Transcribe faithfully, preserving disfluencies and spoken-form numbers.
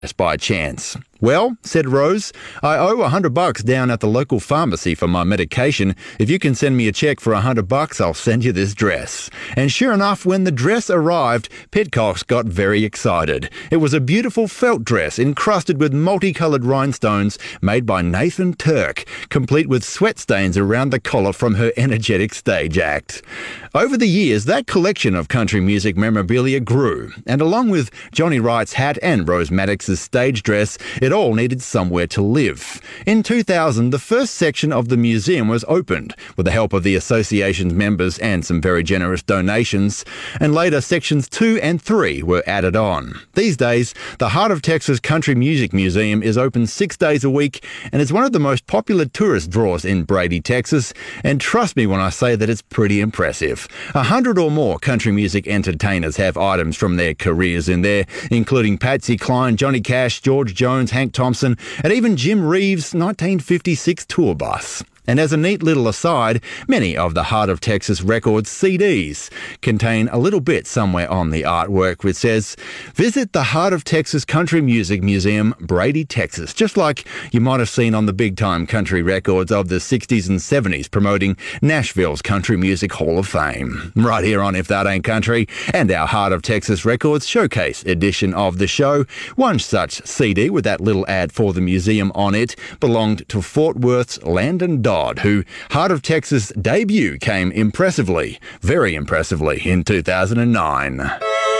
by chance. Well, said Rose, I owe a hundred bucks down at the local pharmacy for my medication. If you can send me a check for a hundred bucks, I'll send you this dress. And sure enough, when the dress arrived, Pidcock's got very excited. It was a beautiful felt dress encrusted with multicoloured rhinestones made by Nathan Turk, complete with sweat stains around the collar from her energetic stage act. Over the years, that collection of country music memorabilia grew, and along with Johnny Wright's hat and Rose Maddox's stage dress, it all needed somewhere to live. In two thousand, the first section of the museum was opened with the help of the association's members and some very generous donations, and later sections two and three were added on. These days, the Heart of Texas Country Music Museum is open six days a week and is one of the most popular tourist draws in Brady, Texas, and trust me when I say that it's pretty impressive. A hundred or more country music entertainers have items from their careers in there, including Patsy Cline, Johnny Cash, George Jones, Hank Thompson, and even Jim Reeves' nineteen fifty-six tour bus. And as a neat little aside, many of the Heart of Texas Records C Ds contain a little bit somewhere on the artwork which says, visit the Heart of Texas Country Music Museum, Brady, Texas, just like you might have seen on the big-time country records of the sixties and seventies promoting Nashville's Country Music Hall of Fame. Right here on If That Ain't Country, and our Heart of Texas Records Showcase edition of the show. One such C D with that little ad for the museum on it belonged to Fort Worth's Landon Dodd, who Heart of Texas debut came impressively, very impressively, in two thousand nine.